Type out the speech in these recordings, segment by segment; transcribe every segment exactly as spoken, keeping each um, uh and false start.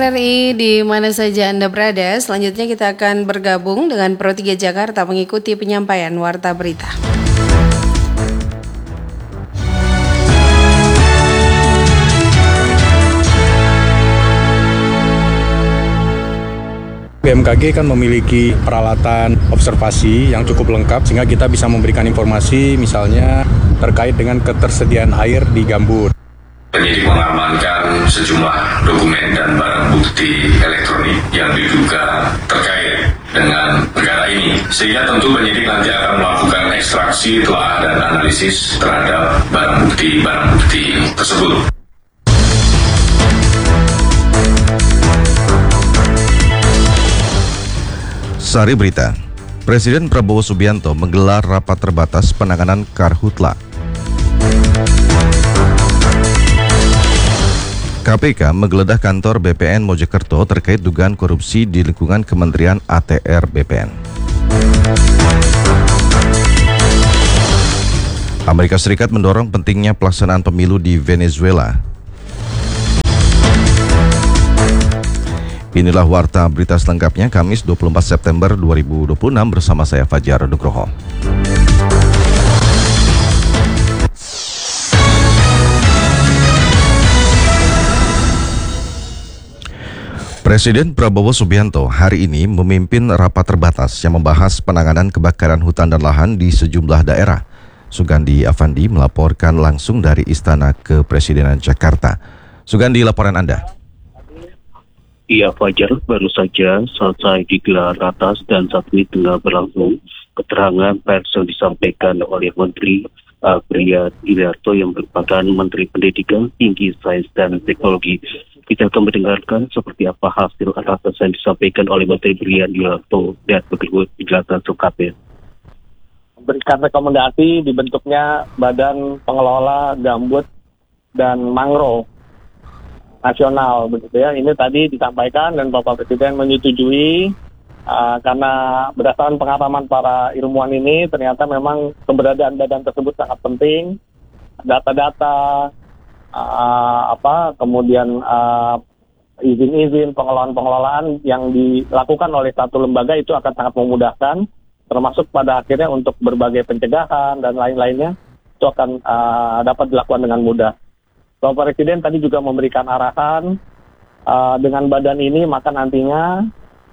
R I di mana saja Anda berada, selanjutnya kita akan bergabung dengan Pro tiga Jakarta mengikuti penyampaian Warta Berita. B M K G kan memiliki peralatan observasi yang cukup lengkap sehingga kita bisa memberikan informasi misalnya terkait dengan ketersediaan air di gambut. Penyidik mengamankan sejumlah dokumen dan barang bukti elektronik yang diduga terkait dengan perkara ini. Sehingga tentu penyidik nanti akan melakukan ekstraksi, telah dan analisis terhadap barang bukti-barang bukti tersebut. Sari Berita, Presiden Prabowo Subianto menggelar rapat terbatas penanganan Karhutla. K P K menggeledah kantor B P N Mojokerto terkait dugaan korupsi di lingkungan Kementerian A T R B P N. Amerika Serikat mendorong pentingnya pelaksanaan pemilu di Venezuela. Inilah Warta Berita selengkapnya Kamis dua puluh empat September dua ribu dua puluh enam bersama saya Fajar Nugroho. Presiden Prabowo Subianto hari ini memimpin rapat terbatas yang membahas penanganan kebakaran hutan dan lahan di sejumlah daerah. Sugandi Avandi melaporkan langsung dari Istana Kepresidenan Jakarta. Sugandi, laporan Anda. Iya Fajar, baru saja selesai digelar ratas dan saat ini tengah berlangsung keterangan pers yang disampaikan oleh Menteri uh, Brian Iliarto yang merupakan Menteri Pendidikan Tinggi, Sains dan Teknologi. Kita akan mendengarkan seperti apa hasil ratas yang disampaikan oleh Menteri Brian Iliarto dan berikut penjelasan selengkapnya. Berikan rekomendasi dibentuknya Badan Pengelola Gambut dan Mangrove Nasional, begitu ya. Ini tadi disampaikan dan Bapak Presiden menyetujui uh, karena berdasarkan pengalaman para ilmuwan ini ternyata memang keberadaan badan tersebut sangat penting. Data-data uh, apa kemudian uh, izin-izin pengelolaan-pengelolaan yang dilakukan oleh satu lembaga itu akan sangat memudahkan, termasuk pada akhirnya untuk berbagai pencegahan dan lain-lainnya itu akan uh, dapat dilakukan dengan mudah. Bapak Presiden tadi juga memberikan arahan uh, dengan badan ini maka nantinya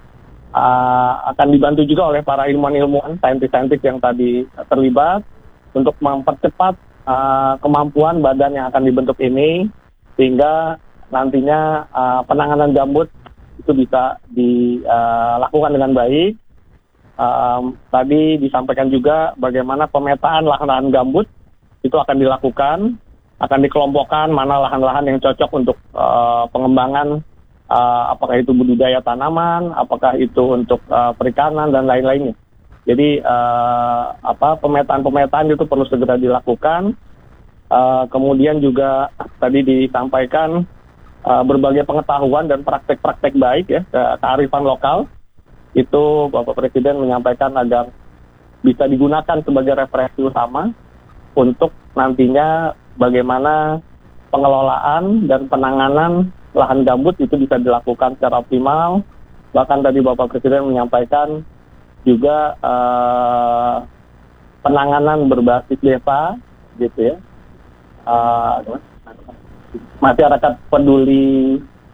uh, akan dibantu juga oleh para ilmuwan-ilmuwan, saintis-saintis yang tadi terlibat untuk mempercepat uh, kemampuan badan yang akan dibentuk ini sehingga nantinya uh, penanganan gambut itu bisa dilakukan uh, dengan baik. Um, tadi disampaikan juga bagaimana pemetaan lahan-lahan gambut itu akan dilakukan, akan dikelompokkan mana lahan-lahan yang cocok untuk uh, pengembangan, uh, apakah itu budidaya tanaman, apakah itu untuk uh, perikanan dan lain-lainnya. Jadi uh, apa pemetaan-pemetaan itu perlu segera dilakukan. Uh, kemudian juga tadi disampaikan uh, berbagai pengetahuan dan praktek-praktek baik ya kearifan lokal itu Bapak Presiden menyampaikan agar bisa digunakan sebagai referensi utama untuk nantinya bagaimana pengelolaan dan penanganan lahan gambut itu bisa dilakukan secara optimal. Bahkan tadi Bapak Presiden menyampaikan juga eh, penanganan berbasis desa, gitu ya. Eh, masyarakat peduli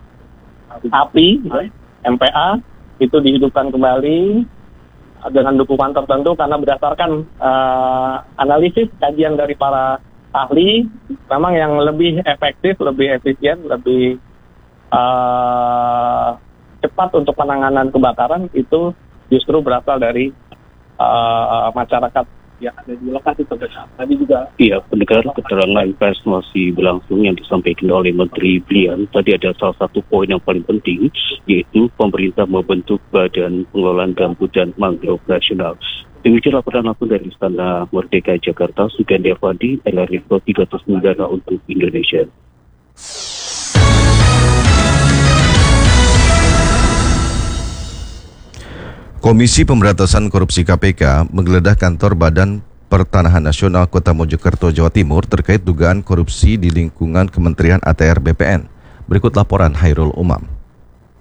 api, M P A, itu dihidupkan kembali dengan dukungan tertentu karena berdasarkan eh, analisis kajian dari para ahli, memang yang lebih efektif, lebih efisien, lebih uh, cepat untuk penanganan kebakaran itu justru berasal dari uh, masyarakat yang ada di lokasi terdekat. Tadi juga. Iya, pendengar, keterangan pers masih berlangsung yang disampaikan oleh Menteri Brian. Tadi ada salah satu poin yang paling penting, yaitu pemerintah membentuk Badan Pengelolaan Gambut dan Mangrove Nasional. Demikian laporan langsung dari Istana Merdeka Jakarta, Sugandi Avandi, L R I Pro tiga sembilan untuk Indonesia. Komisi Pemberantasan Korupsi K P K menggeledah kantor Badan Pertanahan Nasional Kota Mojokerto, Jawa Timur terkait dugaan korupsi di lingkungan Kementerian A T R B P N. Berikut laporan Hairul Umam.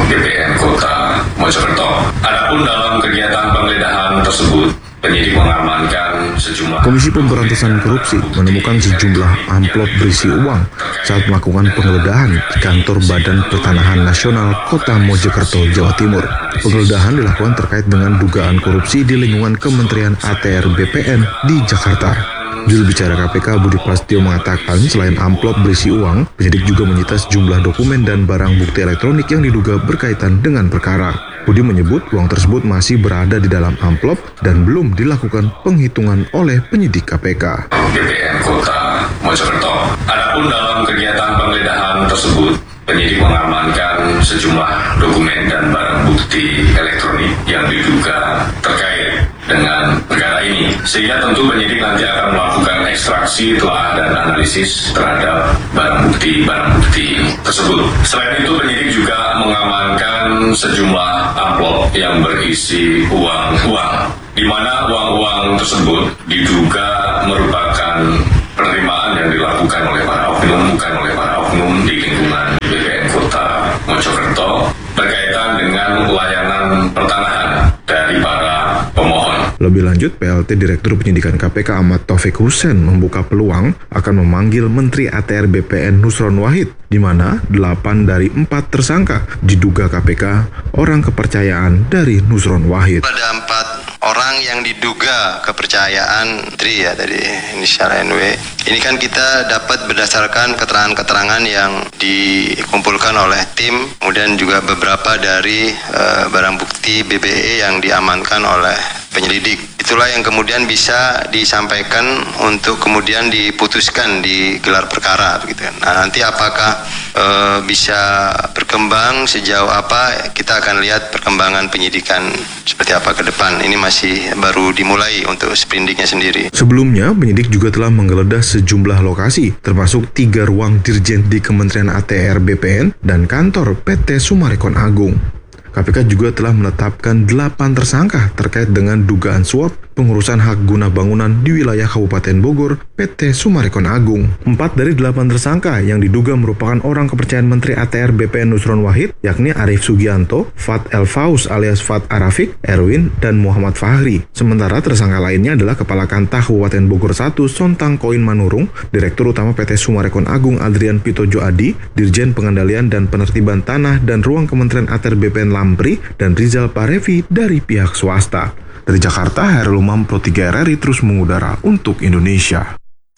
B P N Kota Mojokerto. Adapun dalam kegiatan penggeledahan tersebut, penyidik mengamankan sejumlah... Komisi Pemberantasan Korupsi menemukan sejumlah amplop berisi uang saat melakukan penggeledahan di kantor Badan Pertanahan Nasional Kota Mojokerto, Jawa Timur. Penggeledahan dilakukan terkait dengan dugaan korupsi di lingkungan Kementerian A T R B P N di Jakarta. Juru bicara K P K Budi Prasetyo mengatakan selain amplop berisi uang, penyidik juga menyita sejumlah dokumen dan barang bukti elektronik yang diduga berkaitan dengan perkara. Budi menyebut uang tersebut masih berada di dalam amplop dan belum dilakukan penghitungan oleh penyidik K P K. B P N Kota Mojokerto. Adapun dalam kegiatan penggeledahan tersebut, penyidik mengamankan sejumlah dokumen dan barang bukti elektronik yang diduga terkait dengan perkara ini, sehingga tentu penyidik nanti akan melakukan ekstraksi, telah dan analisis terhadap barang bukti barang bukti tersebut. Selain itu, penyidik juga mengamankan sejumlah amplop yang berisi uang-uang, di mana uang-uang tersebut diduga merupakan penerimaan yang dilakukan oleh para oknum, bukan oleh para oknum di lingkungan B P N Kota Mojokerto berkaitan dengan layanan pertanahan dari para pemohon. Lebih lanjut, P L T Direktur Penyidikan K P K Ahmad Taufik Hussein membuka peluang akan memanggil Menteri A T R B P N Nusron Wahid, di mana delapan dari empat tersangka diduga K P K orang kepercayaan dari Nusron Wahid. Ada empat orang yang diduga kepercayaan Menteri ya dari inisial N W. Ini kan kita dapat berdasarkan keterangan-keterangan yang dikumpulkan oleh tim, kemudian juga beberapa dari uh, barang bukti B B E yang diamankan oleh penyelidik. Itulah yang kemudian bisa disampaikan untuk kemudian diputuskan di gelar perkara begitu. Nah, nanti apakah e, bisa berkembang sejauh apa, kita akan lihat perkembangan penyidikan seperti apa ke depan. Ini masih baru dimulai untuk sprindiknya sendiri. Sebelumnya, penyidik juga telah menggeledah sejumlah lokasi, termasuk tiga ruang dirjen di Kementerian A T R B P N dan kantor P T Summarecon Agung. K P K juga telah menetapkan delapan tersangka terkait dengan dugaan suap pengurusan hak guna bangunan di wilayah Kabupaten Bogor P T Summarecon Agung. Empat dari delapan tersangka yang diduga merupakan orang kepercayaan Menteri A T R B P N Nusron Wahid, yakni Arif Sugianto, Fat El Faus alias Fat Arafik, Erwin, dan Muhammad Fahri. Sementara tersangka lainnya adalah Kepala Kantah Kabupaten Bogor satu Sontang Koin Manurung, Direktur Utama P T Summarecon Agung Adrian Pitojo Adi, Dirjen Pengendalian dan Penertiban Tanah dan Ruang Kementerian A T R B P N Lampri, dan Rizal Parevi dari pihak swasta. Dari Jakarta, Hairul Umam Pro tiga R R I terus mengudara untuk Indonesia.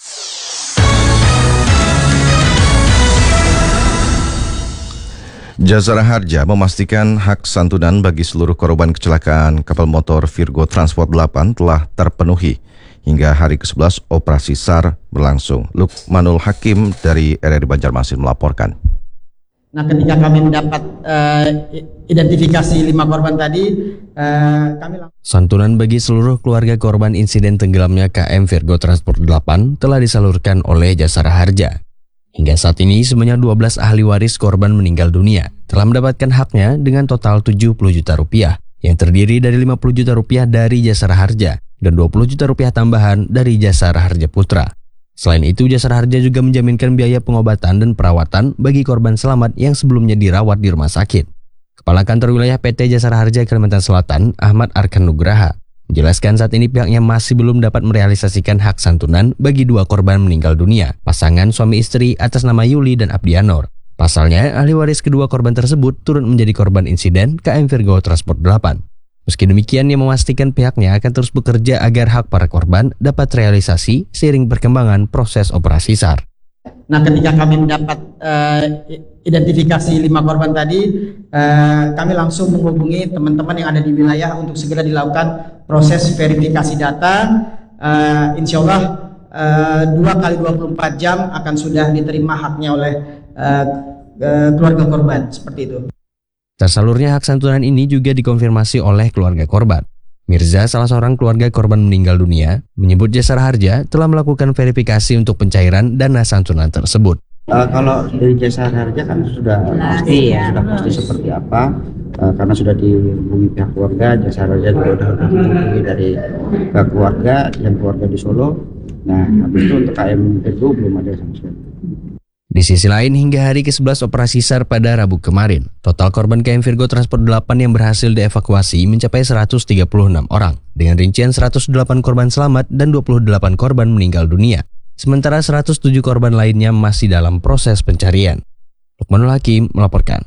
Jasara Harja memastikan hak santunan bagi seluruh korban kecelakaan kapal motor Virgo Transport delapan telah terpenuhi. Hingga hari kesebelas operasi S A R berlangsung. Lukmanul Hakim dari R R I Banjarmasin melaporkan. Nah, ketika kami mendapat uh, identifikasi lima korban tadi, uh, kami langsung... Santunan bagi seluruh keluarga korban insiden tenggelamnya K M Virgo Transport delapan telah disalurkan oleh Jasara Harja. Hingga saat ini, sebanyak dua belas ahli waris korban meninggal dunia telah mendapatkan haknya dengan total tujuh puluh juta rupiah, yang terdiri dari lima puluh juta rupiah dari Jasara Harja dan dua puluh juta rupiah tambahan dari Jasara Harja Putra. Selain itu, Jasara Harja juga menjaminkan biaya pengobatan dan perawatan bagi korban selamat yang sebelumnya dirawat di rumah sakit. Kepala Kantor Wilayah P T Jasara Harja Kalimantan Selatan, Ahmad Arkan Nugraha, menjelaskan saat ini pihaknya masih belum dapat merealisasikan hak santunan bagi dua korban meninggal dunia, pasangan suami istri atas nama Yuli dan Abdianor. Pasalnya, ahli waris kedua korban tersebut turut menjadi korban insiden K M Virgo Transport delapan. Meski demikian, ia memastikan pihaknya akan terus bekerja agar hak para korban dapat realisasi seiring perkembangan proses operasi S A R. Nah, ketika kami mendapat uh, identifikasi lima korban tadi, uh, kami langsung menghubungi teman-teman yang ada di wilayah untuk segera dilakukan proses verifikasi data. Uh, insya Allah uh, dua kali dua puluh empat jam akan sudah diterima haknya oleh uh, uh, keluarga korban, seperti itu. Tersalurnya hak santunan ini juga dikonfirmasi oleh keluarga korban. Mirza, salah seorang keluarga korban meninggal dunia, menyebut Jasara Harja telah melakukan verifikasi untuk pencairan dana santunan tersebut. Uh, kalau dari Jasara Harja kan sudah pasti, ya. sudah pasti seperti apa, uh, karena sudah dihubungi pihak keluarga. Jasara Harja juga sudah dihubungi dari pihak keluarga yang keluarga di Solo. Nah, habis itu untuk K M Virgo belum ada sama sekali. Di sisi lain, hingga hari ke sebelas operasi SAR pada Rabu kemarin, total korban K M Virgo Transport delapan yang berhasil dievakuasi mencapai seratus tiga puluh enam orang, dengan rincian seratus delapan korban selamat dan dua puluh delapan korban meninggal dunia. Sementara seratus tujuh korban lainnya masih dalam proses pencarian. Lukmanul Hakim melaporkan.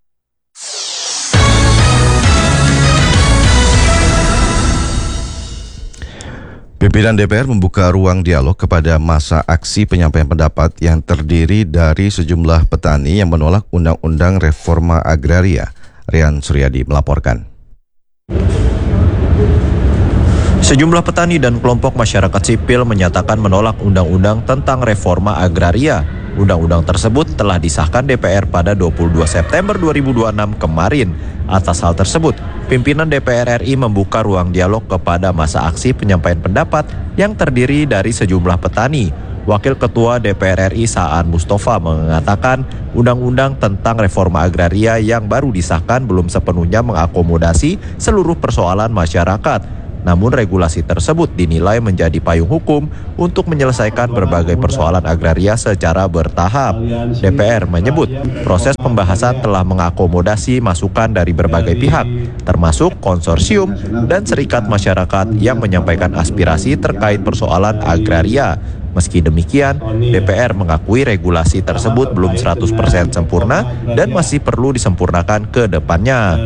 Pimpinan D P R membuka ruang dialog kepada masa aksi penyampaian pendapat yang terdiri dari sejumlah petani yang menolak Undang-Undang Reforma Agraria. Rian Suryadi melaporkan. Sejumlah petani dan kelompok masyarakat sipil menyatakan menolak Undang-Undang tentang Reforma Agraria. Undang-undang tersebut telah disahkan D P R pada dua puluh dua September dua ribu dua puluh enam kemarin. Atas hal tersebut, pimpinan D P R R I membuka ruang dialog kepada masa aksi penyampaian pendapat yang terdiri dari sejumlah petani. Wakil Ketua D P R R I Saan Mustafa mengatakan Undang-Undang tentang Reforma Agraria yang baru disahkan belum sepenuhnya mengakomodasi seluruh persoalan masyarakat. Namun regulasi tersebut dinilai menjadi payung hukum untuk menyelesaikan berbagai persoalan agraria secara bertahap. D P R menyebut proses pembahasan telah mengakomodasi masukan dari berbagai pihak, termasuk konsorsium dan serikat masyarakat yang menyampaikan aspirasi terkait persoalan agraria. Meski demikian, D P R mengakui regulasi tersebut belum seratus persen sempurna dan masih perlu disempurnakan ke depannya.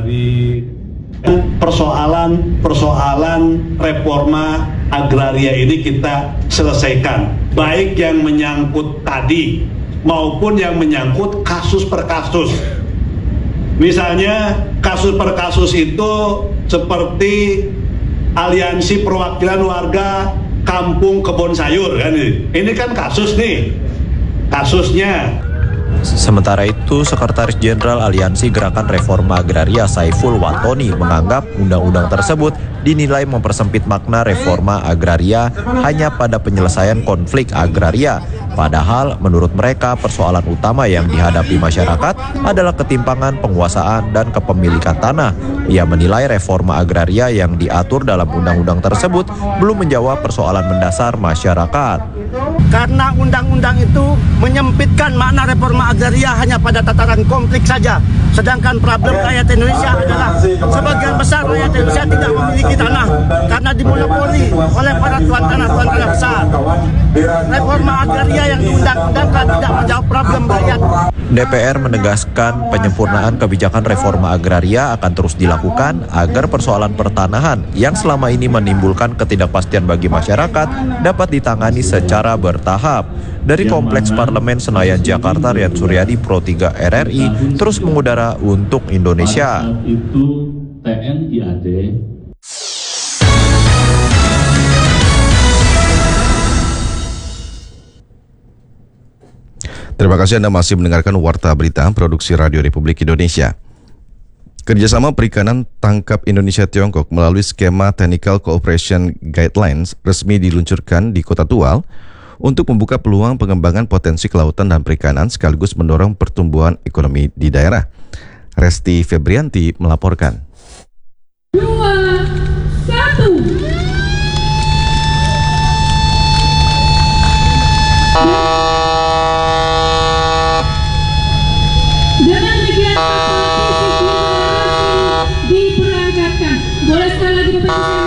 Persoalan-persoalan reforma agraria ini kita selesaikan, baik yang menyangkut tadi maupun yang menyangkut kasus per kasus. Misalnya kasus per kasus itu seperti aliansi perwakilan warga Kampung Kebon Sayur kan, ini kan kasus nih, kasusnya. Sementara itu, Sekretaris Jenderal Aliansi Gerakan Reforma Agraria Saiful Watoni menganggap undang-undang tersebut dinilai mempersempit makna reforma agraria hanya pada penyelesaian konflik agraria. Padahal menurut mereka persoalan utama yang dihadapi masyarakat adalah ketimpangan penguasaan dan kepemilikan tanah. Ia menilai reforma agraria yang diatur dalam undang-undang tersebut belum menjawab persoalan mendasar masyarakat. Karena undang-undang itu menyempitkan makna reforma agraria hanya pada tataran konflik saja. Sedangkan problem rakyat Indonesia adalah sebagian besar rakyat Indonesia tidak memiliki tanah karena dimonopoli oleh para tuan tanah tuan tanah besar. Reforma agraria yang diundang-undangkan tidak menjawab problem rakyat. D P R menegaskan penyempurnaan kebijakan reforma agraria akan terus dilakukan agar persoalan pertanahan yang selama ini menimbulkan ketidakpastian bagi masyarakat dapat ditangani secara bertahap. Dari Kompleks Parlemen Senayan Jakarta, Rian Suryadi, Pro tiga R R I, terus mengudara untuk Indonesia. Itu T N I A D. Terima kasih Anda masih mendengarkan Warta Berita Produksi Radio Republik Indonesia. Kerjasama Perikanan Tangkap Indonesia-Tiongkok melalui skema Technical Cooperation Guidelines resmi diluncurkan di Kota Tual untuk membuka peluang pengembangan potensi kelautan dan perikanan sekaligus mendorong pertumbuhan ekonomi di daerah. Resti Febrianti melaporkan. Dua, satu. Dengan demikian diperangkatkan. Boleh sekali lagi Bapak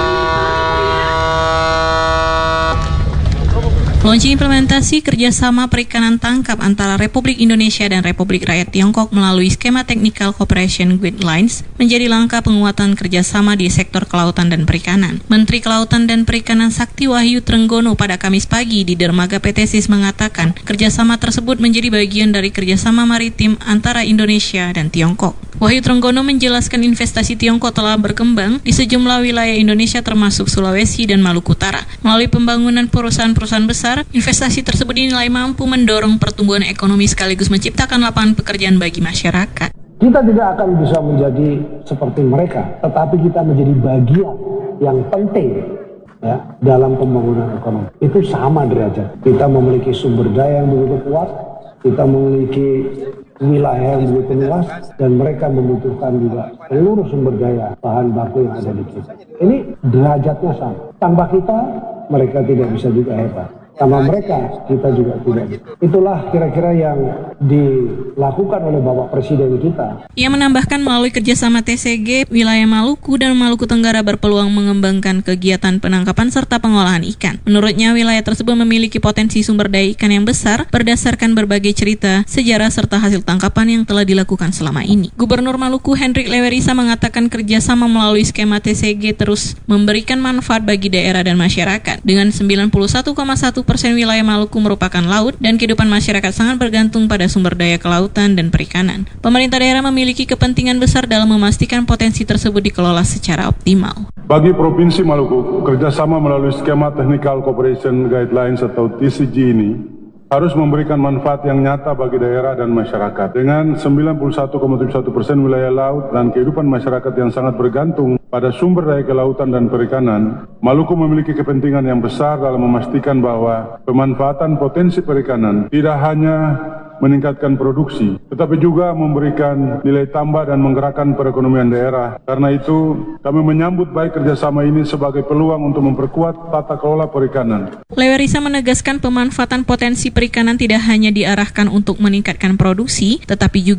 Launching implementasi kerjasama perikanan tangkap antara Republik Indonesia dan Republik Rakyat Tiongkok melalui skema Technical Cooperation Guidelines menjadi langkah penguatan kerjasama di sektor kelautan dan perikanan. Menteri Kelautan dan Perikanan Sakti Wahyu Trenggono pada Kamis pagi di Dermaga P T S I S mengatakan kerjasama tersebut menjadi bagian dari kerjasama maritim antara Indonesia dan Tiongkok. Wahyu Trenggono menjelaskan investasi Tiongkok telah berkembang di sejumlah wilayah Indonesia termasuk Sulawesi dan Maluku Utara. Melalui pembangunan perusahaan-perusahaan besar, investasi tersebut dinilai mampu mendorong pertumbuhan ekonomi sekaligus menciptakan lapangan pekerjaan bagi masyarakat. Kita tidak akan bisa menjadi seperti mereka, tetapi kita menjadi bagian yang penting ya, dalam pembangunan ekonomi. Itu sama derajat. Kita memiliki sumber daya yang begitu kuat, kita memiliki wilayah yang begitu luas, dan mereka membutuhkan juga seluruh sumber daya bahan baku yang ada di kita. Ini derajatnya sama. Tanpa kita, mereka tidak bisa juga hebat. sama mereka kita juga tidak. Itulah kira-kira yang dilakukan oleh Bapak Presiden kita. Ia menambahkan melalui kerjasama T C G, wilayah Maluku dan Maluku Tenggara berpeluang mengembangkan kegiatan penangkapan serta pengolahan ikan. Menurutnya, wilayah tersebut memiliki potensi sumber daya ikan yang besar berdasarkan berbagai cerita, sejarah serta hasil tangkapan yang telah dilakukan selama ini. Gubernur Maluku Hendrik Lewerisa mengatakan kerjasama melalui skema T C G terus memberikan manfaat bagi daerah dan masyarakat. Dengan sembilan puluh satu koma satu persen wilayah Maluku merupakan laut dan kehidupan masyarakat sangat bergantung pada sumber daya kelautan dan perikanan. Pemerintah daerah memiliki kepentingan besar dalam memastikan potensi tersebut dikelola secara optimal. Bagi Provinsi Maluku, kerjasama melalui skema Technical Cooperation Guidelines atau T C G ini harus memberikan manfaat yang nyata bagi daerah dan masyarakat. Dengan sembilan puluh satu koma tujuh satu persen wilayah laut dan kehidupan masyarakat yang sangat bergantung pada sumber daya kelautan dan perikanan, Maluku memiliki kepentingan yang besar dalam memastikan bahwa pemanfaatan potensi perikanan tidak hanya meningkatkan produksi, tetapi juga memberikan nilai tambah dan menggerakkan perekonomian daerah. Karena itu, kami menyambut baik kerjasama ini sebagai peluang untuk memperkuat tata kelola perikanan. Lewerisa menegaskan pemanfaatan potensi perikanan tidak hanya diarahkan untuk meningkatkan produksi, tetapi juga